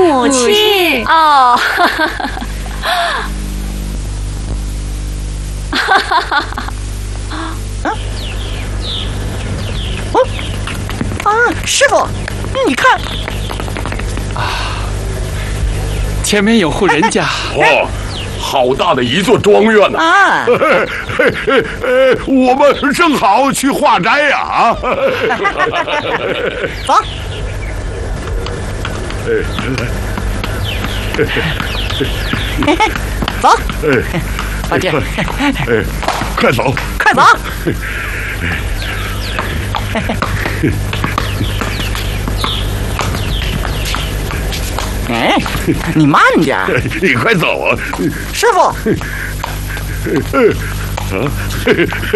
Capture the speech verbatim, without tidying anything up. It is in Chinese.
母亲哦，哈哈哈哈哈哈！ 哦，啊，师傅，你看， 啊，前面有户人家。 哦。好大的一座庄园呐！ 啊， 呃，我们正好去化斋呀！啊， 走。走，老弟， 快走， 快走！哎，你慢点， 你快走啊！ 师傅。